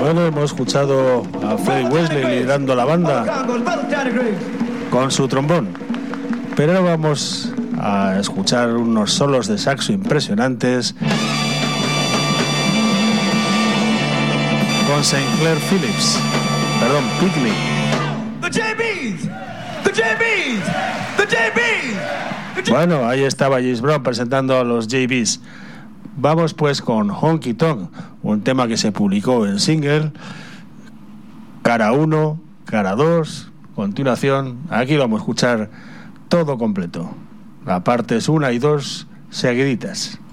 Bueno, hemos escuchado a Freddie Wesley liderando la banda con su trombón, pero ahora vamos a escuchar unos solos de saxo impresionantes con St. Clair Pidley. The JBs, the JBs, the JBs. Bueno, ahí estaba James Brown presentando a los JBs. Vamos pues con Honky Tonk, un tema que se publicó en single, cara 1, cara 2, continuación. Aquí vamos a escuchar todo completo, las partes 1 y 2 seguiditas.